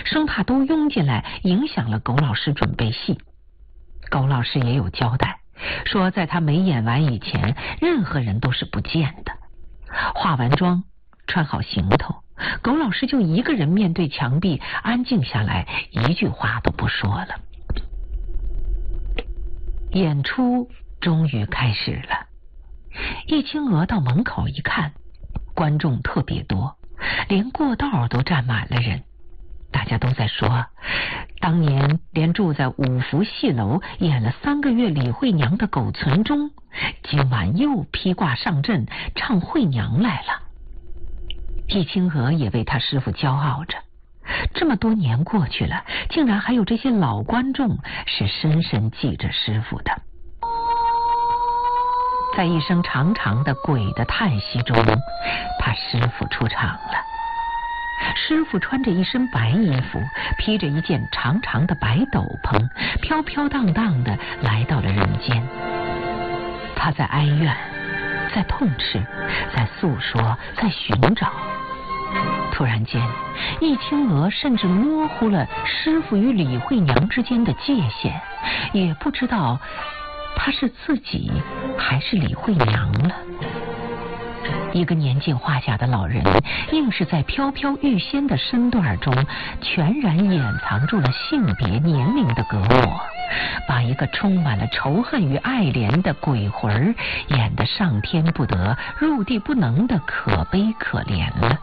生怕都拥进来影响了苟老师准备戏。苟老师也有交代，说在他没演完以前，任何人都是不见的。化完妆，穿好行头，苟老师就一个人面对墙壁，安静下来，一句话都不说了。演出终于开始了。易清娥到门口一看，观众特别多，连过道都站满了人。大家都在说，当年连住在五福戏楼演了3个月李慧娘的苟存忠，今晚又披挂上阵唱慧娘来了。易清娥也为他师父骄傲着，这么多年过去了，竟然还有这些老观众是深深记着师父的。在一声长长的鬼的叹息中，他师父出场了。师父穿着一身白衣服，披着一件长长的白斗篷，飘飘荡荡的来到了人间。他在哀怨，在痛斥，在诉说，在寻找。突然间，易清娥甚至模糊了师父与李慧娘之间的界限，也不知道他是自己还是李慧娘了。一个年近花甲的老人，硬是在飘飘欲仙的身段中，全然掩藏住了性别年龄的隔膜，把一个充满了仇恨与爱怜的鬼魂演得上天不得入地不能的可悲可怜了。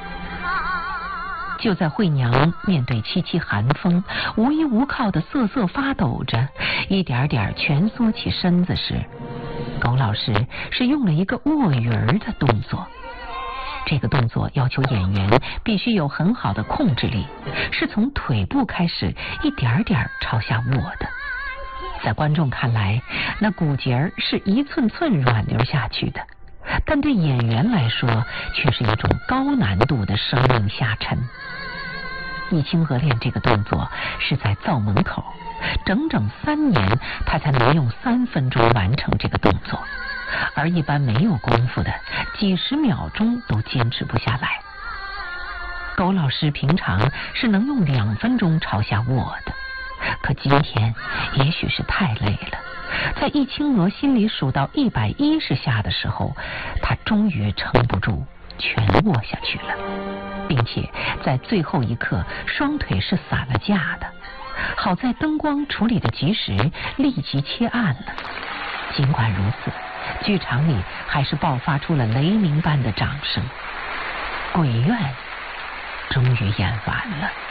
就在慧娘面对凄凄寒风，无依无靠的瑟瑟发抖着，一点点蜷缩起身子时，苟老师是用了一个卧鱼儿的动作。这个动作要求演员必须有很好的控制力，是从腿部开始一点点朝下卧的。在观众看来，那骨节是一寸寸软流下去的，但对演员来说却是一种高难度的生命下沉。易清娥练这个动作是在灶门口，整整3年他才能用3分钟完成这个动作，而一般没有功夫的几十秒钟都坚持不下来。苟老师平常是能用2分钟朝下卧的，可今天也许是太累了，在易清娥心里数到110下的时候，他终于撑不住全卧下去了，并且在最后一刻双腿是散了架的。好在灯光处理的及时，立即切暗了。尽管如此，剧场里还是爆发出了雷鸣般的掌声。鬼怨终于演完了。